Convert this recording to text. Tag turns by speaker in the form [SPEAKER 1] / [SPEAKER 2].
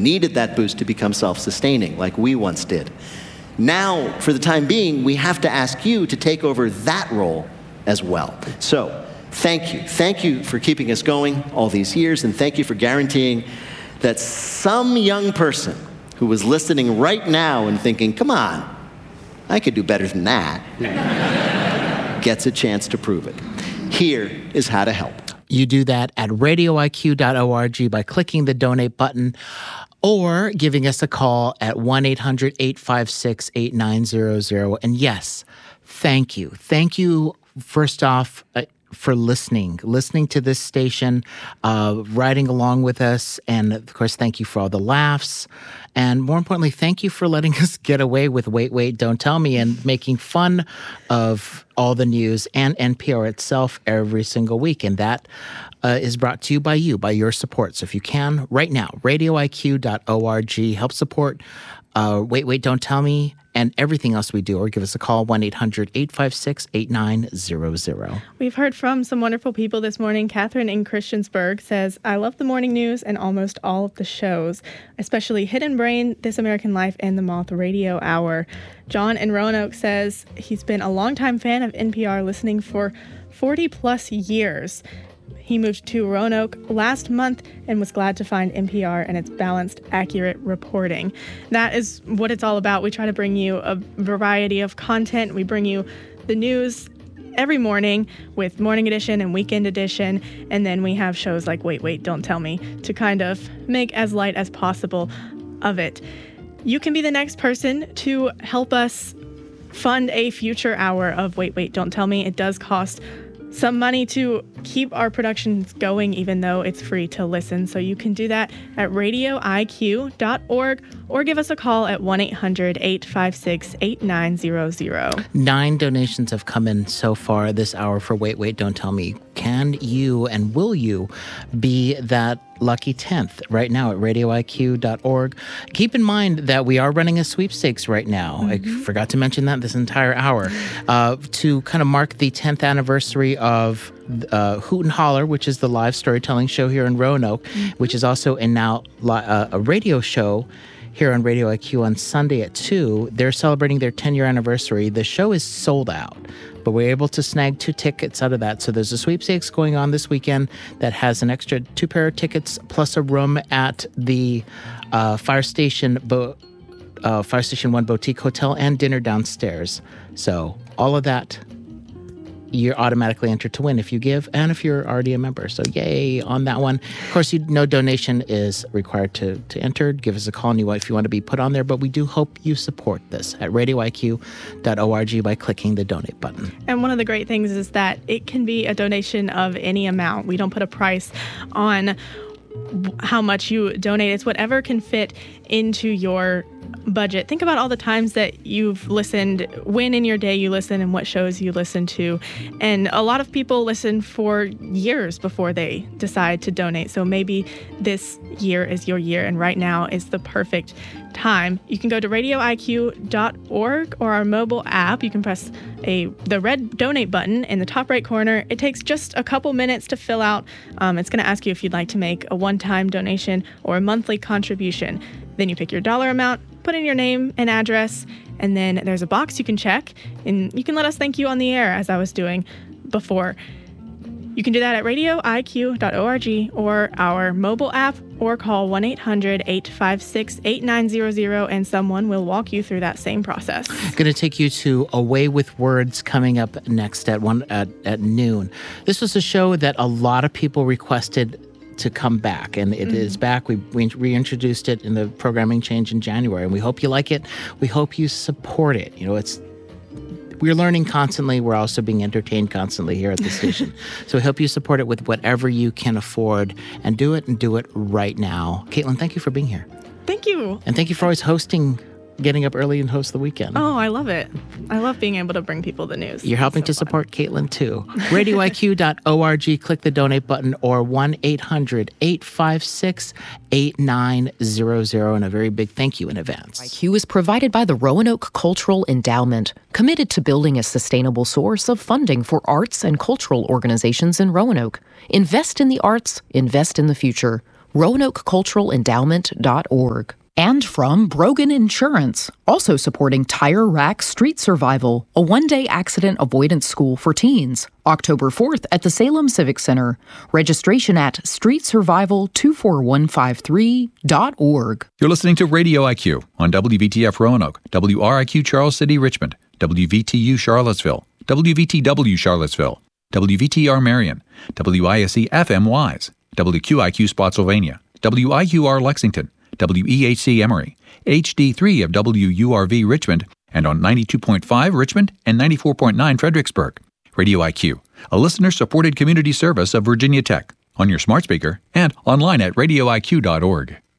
[SPEAKER 1] needed that boost to become self-sustaining, like we once did. Now, for the time being, we have to ask you to take over that role as well. So, thank you. Thank you for keeping us going all these years, and thank you for guaranteeing that some young person who was listening right now and thinking, come on, I could do better than that, gets a chance to prove it. Here is how to help.
[SPEAKER 2] You do that at radioiq.org by clicking the donate button or giving us a call at 1-800-856-8900. And yes, thank you. Thank you, first off, for listening to this station, riding along with us. And of course, thank you for all the laughs. And more importantly, thank you for letting us get away with Wait, Wait, Don't Tell Me and making fun of all the news and NPR itself every single week. And that is brought to you, by your support. So if you can, right now, radioiq.org, help support Wait, Wait, Don't Tell Me and everything else we do, or give us a call, 1-800-856-8900.
[SPEAKER 3] We've heard from some wonderful people this morning. Catherine in Christiansburg says, I love the morning news and almost all of the shows, especially Hidden Brain, This American Life, and the Moth Radio Hour. John in Roanoke says he's been a longtime fan of NPR, listening for 40 plus years. He moved to Roanoke last month and was glad to find NPR and its balanced, accurate reporting. That is what it's all about. We try to bring you a variety of content. We bring you the news every morning with Morning Edition and Weekend Edition, and then we have shows like Wait, Wait, Don't Tell Me to kind of make as light as possible of it. You can be the next person to help us fund a future hour of Wait, Wait, Don't Tell Me. It does cost some money to keep our productions going, even though it's free to listen. So you can do that at radioiq.org or give us a call at 1-800-856-8900.
[SPEAKER 2] 9 donations have come in so far this hour for Wait, Wait, Don't Tell Me. Can you and will you be that lucky 10th right now at radioiq.org? Keep in mind that we are running a sweepstakes right now. Mm-hmm. I forgot to mention that this entire hour. To kind of mark the 10th anniversary of Hoot and Holler, which is the live storytelling show here in Roanoke, which is also a radio show here on Radio IQ on Sunday at 2. They're celebrating their 10-year anniversary. The show is sold out, but we're able to snag 2 tickets out of that. So there's a sweepstakes going on this weekend that has an extra 2 pair of tickets plus a room at the Fire Station 1 Boutique Hotel and dinner downstairs. So all of that, you're automatically entered to win if you give and if you're already a member. So yay on that one. Of course, no donation is required to enter. Give us a call if you want to be put on there. But we do hope you support this at radioiq.org by clicking the donate button.
[SPEAKER 3] And one of the great things is that it can be a donation of any amount. We don't put a price on how much you donate. It's whatever can fit into your budget. Think about all the times that you've listened, when in your day you listen, and what shows you listen to. And a lot of people listen for years before they decide to donate. So maybe this year is your year, and right now is the perfect time. You can go to radioiq.org or our mobile app. You can press the red donate button in the top right corner. It takes just a couple minutes to fill out. It's going to ask you if you'd like to make a one-time donation or a monthly contribution. Then you pick your dollar amount, put in your name and address, and then there's a box you can check, and you can let us thank you on the air, as I was doing before. You can do that at radioiq.org or our mobile app, or call 1-800-856-8900, and someone will walk you through that same process.
[SPEAKER 2] Going to take you to A Way with Words coming up next at noon. This was a show that a lot of people requested to come back, and it is back. We reintroduced it in the programming change in January, and we hope you like it. We hope you support it. We're learning constantly. We're also being entertained constantly here at the station. So we hope you support it with whatever you can afford, and do it right now. Caitlin, thank you for being here.
[SPEAKER 3] Thank you.
[SPEAKER 2] And thank you for always getting up early and host the weekend.
[SPEAKER 3] Oh, I love it. I love being able to bring people the news.
[SPEAKER 2] You're helping to support Caitlin, too. RadioIQ.org, click the donate button, or 1-800-856-8900. And a very big thank you in advance.
[SPEAKER 4] IQ is provided by the Roanoke Cultural Endowment, committed to building a sustainable source of funding for arts and cultural organizations in Roanoke. Invest in the arts, invest in the future. RoanokeCulturalEndowment.org. And from Brogan Insurance, also supporting Tire Rack Street Survival, a one-day accident avoidance school for teens, October 4th at the Salem Civic Center. Registration at streetsurvival24153.org.
[SPEAKER 5] You're listening to Radio IQ on WVTF Roanoke, WRIQ Charles City Richmond, WVTU Charlottesville, WVTW Charlottesville, WVTR Marion, WISE FM Wise, WQIQ Spotsylvania, WIQR Lexington, WEHC Emory, HD3 of WURV Richmond, and on 92.5 Richmond and 94.9 Fredericksburg. Radio IQ, a listener-supported community service of Virginia Tech, on your smart speaker and online at radioiq.org.